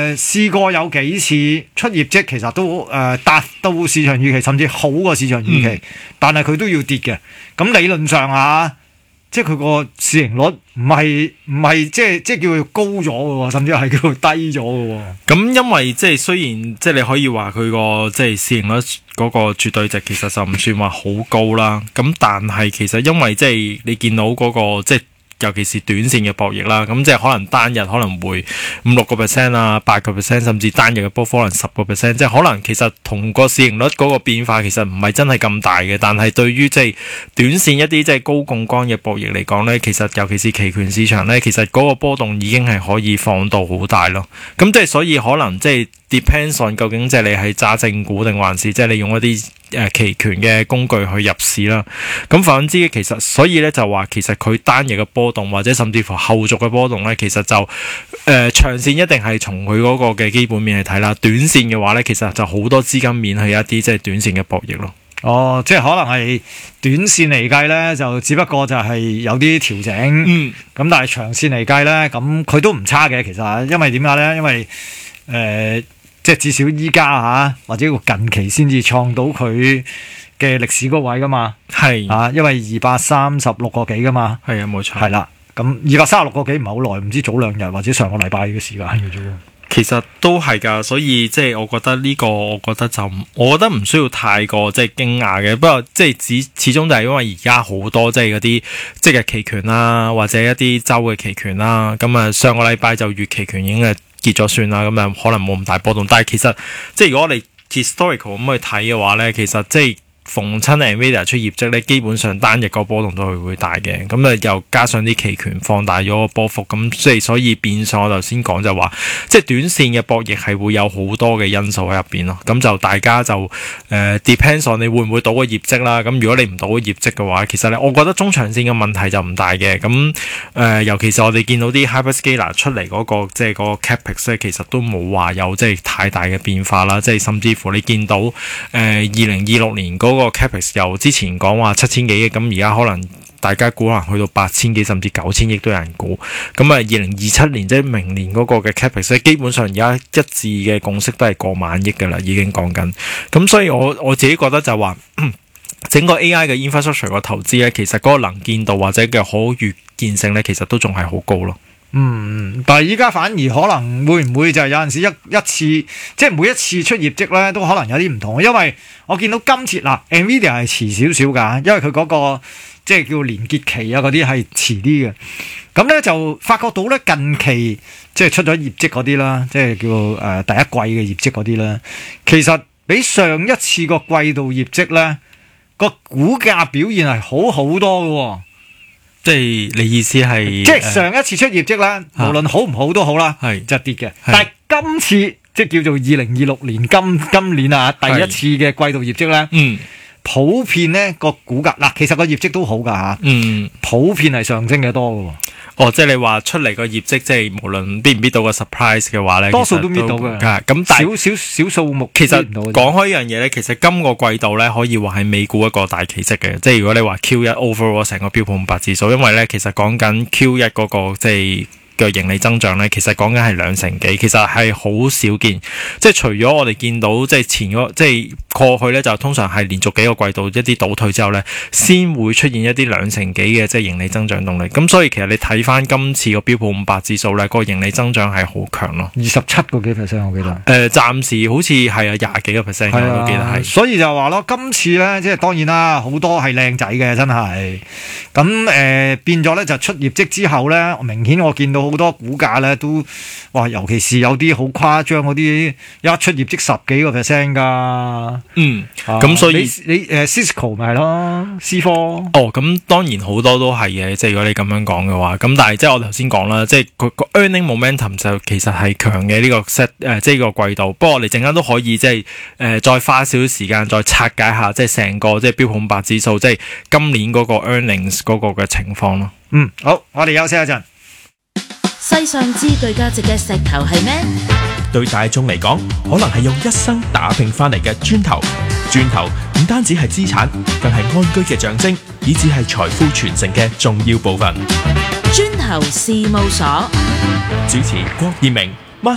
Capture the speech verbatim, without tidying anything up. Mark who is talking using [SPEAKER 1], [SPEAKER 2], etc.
[SPEAKER 1] 誒試過有幾次出業績，其實都誒、呃、達到市場預期，甚至好過市場預期，嗯、但係佢都要跌嘅。咁理論上啊，即係佢個市盈率唔係唔係即係即係叫佢高咗嘅喎，甚至係叫佢低咗嘅喎。咁
[SPEAKER 2] 因為即係雖然即係你可以話佢個即係市盈率嗰個絕對值其實就唔算話好高啦。咁但係其實因為即係你見到嗰個即係。尤其是短線嘅博弈啦，咁即係可能單日可能會五六個 percent 啊，八個 percent， 甚至單日嘅波幅可能十個 percent， 即係可能其實同個市盈率嗰個變化其實唔係真係咁大嘅，但係對於即係短線一啲即係高槓桿嘅博弈嚟講呢，其實尤其是期權市場呢，其實嗰個波動已經係可以放到好大咯。咁即係所以可能即係 depends on 究竟即係你係揸正股定還是即係你用一啲誒期權嘅工具去入市啦。咁反之其實所以咧就話其實佢單日嘅波動或者甚至乎後續嘅波動咧，其實就誒、呃、長線一定係從佢嗰個嘅基本面嚟睇啦。短線嘅話咧，其實就好多資金面去一啲即係短線嘅博弈咯。哦，即係可能係短線嚟計咧，就只不過就係有啲調整。嗯。咁但係長線嚟計咧，咁佢都唔差嘅。其實因為點解咧？因為誒。呃即係至少依家嚇，或者近期先至創到佢嘅歷史高位噶嘛，係啊，因為二百三十六個幾噶嘛，係啊冇錯，係啦，咁二百三十六個幾唔係好耐，唔知早兩日或者上個禮拜嘅時間嘅啫。其實都係㗎，所以即係我覺得呢個，我覺得就我覺得唔需要太過即係驚訝嘅。不過即係始始終就係因為而家好多即係嗰啲即係期權啦，或者一啲週嘅期權啦，咁啊上個禮拜就月期權已經係結咗算啦，咁啊可能冇咁大波動。但係其實即係如果我哋 historical 咁去睇嘅話咧，其實即係逢親 Nvidia 出業績咧，基本上單日個波動都係會大嘅。咁啊又加上啲期權放大咗個波幅，咁即係所以變相我頭先講就話，即係短線嘅博弈係會有好多嘅因素喺入邊咯。咁就大家就誒、呃、depends on 你會唔會賭個業績啦。咁如果你唔賭個業績嘅話，其實咧我覺得中長線嘅問題就唔大嘅。咁誒、呃、尤其是我哋見到啲 hyperscaler 出嚟嗰、那個即係嗰個 capex 咧，其實都冇話有即係太大嘅變化啦。即係甚至乎你見到誒二零二六年嗰、那個個 capex 由之前講話七千幾億，咁而家可能大家估可能去到八千幾甚至九千億都有人估。咁啊，二零二七年即係明年嗰個嘅 capex 基本上而家一致嘅共識都係過萬億噶啦，已經講緊。咁所以我我自己覺得就話整個 A I 嘅 infrastructure 個投資咧，其實嗰個能見度或者嘅可預見性咧，其實都仲係好高咯。嗯，但係依家反而可能會唔會就係有陣時一一次，即係每一次出業績咧，都可能有啲唔同。因為我見到今次嗱 Nvidia 係遲少少㗎，因為佢嗰個即係叫連結期啊嗰啲係遲啲嘅。咁咧就發覺到咧近期即係出咗業績嗰啲啦，即係叫誒、呃、第一季嘅業績嗰啲啦，其實比上一次個季度業績咧個股價表現係好好多嘅喎。即係你意思係，即係上一次出業績啦，無論好唔好都好啦，係就跌嘅。但係今次即係叫做二零二六年今今年啊第一次嘅季度業績咧，嗯，普遍咧個股價嗱，其實個業績都好㗎嚇，嗯，普遍係上升嘅多嘅喎。哦，即係你話出嚟個業績，即係無論搣唔搣到個 surprise 嘅話咧，多數都搣到嘅。咁但係少少少數目，其實講開一樣嘢咧，其實今個季度咧可以話係美股一個大奇蹟嘅。即係如果你話 Q 一 overall 成個標普五百指數，因為咧其實講緊 Q 一嗰個即係嘅盈利增長咧，其實講緊係兩成幾，其實係好少見。即係除咗我哋見到即係前嗰即係過去咧，就通常係連續幾個季度一啲倒退之後咧，先會出現一啲兩成幾嘅即係盈利增長動力。咁所以其實你睇翻今次個標普五百指數咧，個盈利增長係好強咯，二十七個幾 percent 我記得。誒、呃，暫時好似係啊廿幾個 percent 我都記得係。所以就話咯，今次咧即係當然啦，好多係靚仔嘅真係。咁誒、呃、變咗咧就出業績之後咧，明顯我見到好多股價咧都哇，尤其是有啲好誇張嗰啲，一出業績十幾個 percent 㗎。嗯，咁、啊、所以你你誒、呃、Cisco 咪係咯 ，C 科。哦，咁當然好多都係嘅，即係如果你咁樣講嘅話，咁但係即係我頭先講啦，即係佢個 earning momentum 就其實係強嘅呢個 set 誒、呃，即係個季度。不過我哋陣間都可以即係誒、呃、再花少少時間再拆解下，即係成個即係標普五百指數，即係今年嗰個 earnings 嗰個嘅情況咯。嗯，好，我哋休息一陣。
[SPEAKER 3] 世上之最價值嘅石頭係咩？
[SPEAKER 4] 對大眾嚟講，可能係用一生打拼翻嚟嘅磚頭。磚頭唔單止係資產，更係安居嘅象徵，以至係財富傳承嘅重要部分。
[SPEAKER 3] 磚頭事務所，
[SPEAKER 4] 主持郭燕明。